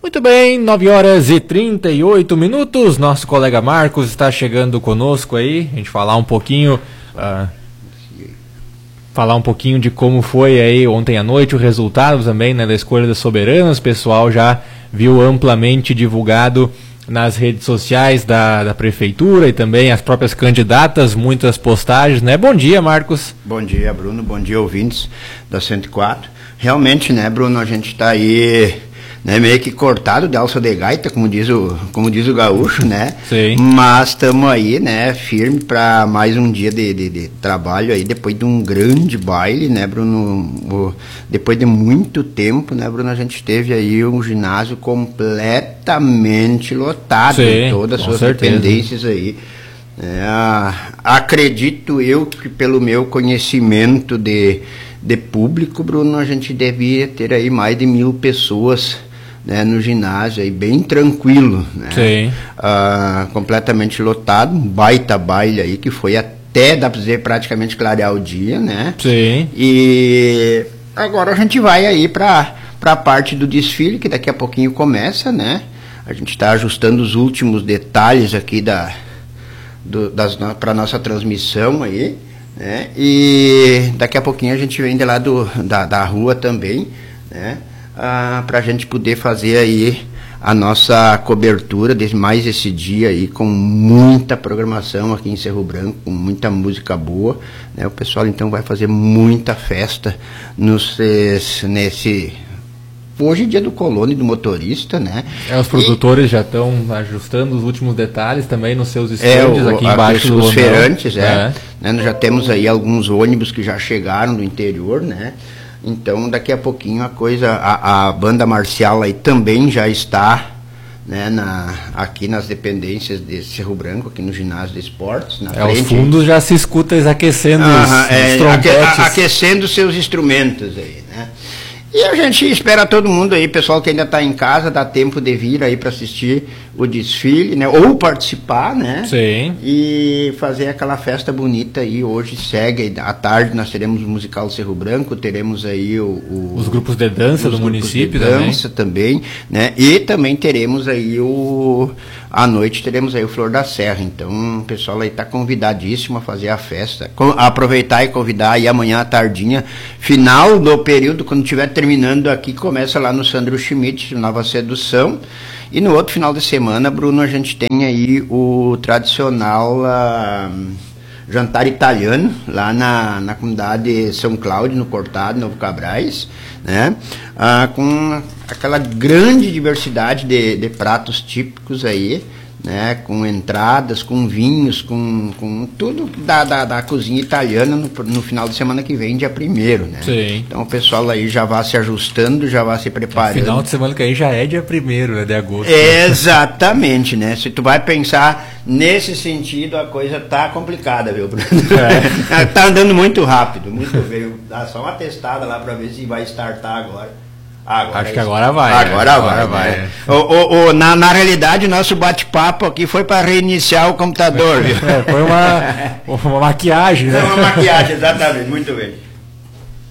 Muito bem, 9 horas e 38 minutos, nosso colega Marcos está chegando conosco aí, a gente falar um pouquinho de como foi aí ontem à noite o resultado também, né, da escolha das soberanas. O pessoal já viu amplamente divulgado nas redes sociais da prefeitura e também as próprias candidatas, muitas postagens, né? Bom dia, Marcos. Bom dia, Bruno, bom dia, ouvintes da 104. Realmente, né, Bruno, a gente está aí, né, meio que cortado de alça de gaita, como diz o gaúcho, né? Sim. Mas estamos aí, né, firme para mais um dia de trabalho aí, depois de um grande baile, né, Bruno? Depois de muito tempo, né, Bruno, a gente teve aí um ginásio completamente lotado, sim, todas as suas certeza. dependências aí. Acredito eu que pelo meu conhecimento de público, Bruno, a gente devia ter aí mais de 1.000 pessoas, né, no ginásio, aí bem tranquilo, né? Sim. Completamente lotado, um baita baile aí, que foi até, dá para dizer, praticamente clarear o dia, né? Sim. E agora a gente vai aí para a parte do desfile, que daqui a pouquinho começa, né? A gente está ajustando os últimos detalhes aqui para nossa transmissão aí, né? E daqui a pouquinho a gente vem de lá da rua também, né? Para a gente poder fazer aí a nossa cobertura de mais esse dia aí, com muita programação aqui em Cerro Branco, com muita música boa, né? O pessoal então vai fazer muita festa nesse... Hoje é dia do colono e do motorista, né? Os produtores já estão ajustando os últimos detalhes também nos seus estandes aqui embaixo os feirantes, né? Nós já temos aí alguns ônibus que já chegaram do interior, né? Então daqui a pouquinho a banda marcial aí também já está, né, aqui nas dependências de Cerro Branco, aqui no ginásio de esportes, na frente. Os fundos já se escuta eles aquecendo os trompetes. Aquecendo seus instrumentos aí, né? E a gente espera todo mundo aí, pessoal que ainda está em casa, dá tempo de vir aí para assistir o desfile, né? Ou participar, né? Sim. E fazer aquela festa bonita aí. Hoje segue, à tarde nós teremos o musical Cerro Branco, teremos aí os grupos de dança do município também, né? E também teremos aí à noite teremos aí o Flor da Serra. Então o pessoal aí está convidadíssimo a fazer a festa, aproveitar e convidar aí amanhã à tardinha, final do período, quando tiver terminando aqui, começa lá no Sandro Schmidt, Nova Sedução. E no outro final de semana, Bruno, a gente tem aí o tradicional jantar italiano, lá na comunidade São Cláudio, no Cortado, Novo Cabrais, né? Com aquela grande diversidade de pratos típicos aí, né? Com entradas, com vinhos, com tudo da cozinha italiana no final de semana que vem, dia 1º, né? Sim. Então o pessoal aí já vai se ajustando, já vai se preparando. Final de semana que aí já é dia 1º, né, de agosto. Exatamente, né? Se tu vai pensar nesse sentido, a coisa tá complicada, viu, Bruno? Tá andando muito rápido, muito bem. Dá só uma testada lá para ver se vai startar agora. Acho que agora vai. Agora vai. Né? Na realidade, o nosso bate-papo aqui foi para reiniciar o computador. Viu? Foi uma maquiagem, né? Foi uma maquiagem, exatamente. Muito bem.